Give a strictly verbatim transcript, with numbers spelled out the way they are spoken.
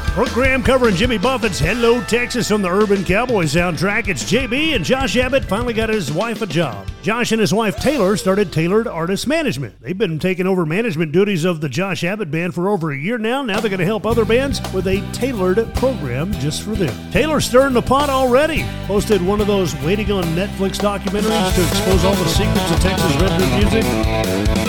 Program covering Jimmy Buffett's Hello, Texas from the Urban Cowboy soundtrack. It's J B, and Josh Abbott finally got his wife a job. Josh and his wife Taylor started Tailored Artist Management. They've been taking over management duties of the Josh Abbott Band for over a year now. Now they're going to help other bands with a tailored program just for them. Taylor's stirring the pot already. Posted one of those waiting on Netflix documentaries to expose all the secrets of Texas redneck music.